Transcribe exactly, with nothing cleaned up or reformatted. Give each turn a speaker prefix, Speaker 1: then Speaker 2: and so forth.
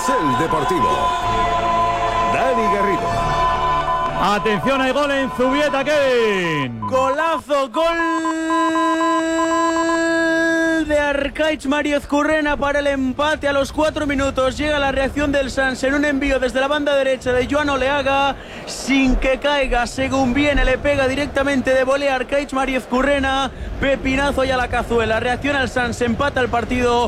Speaker 1: Carrusel Deportivo. Dani Garrido.
Speaker 2: Atención, hay gol en Zubieta, Kevin.
Speaker 3: Golazo, gol de Arkaich Mario Ezcurrena para el empate a los cuatro minutos. Llega la reacción del Sans en un envío desde la banda derecha de Joan Oleaga, sin que caiga, según viene, le pega directamente de volea Arkaich Mario Ezcurrena. Pepinazo y a la cazuela. Reacciona el Sans, empata el partido.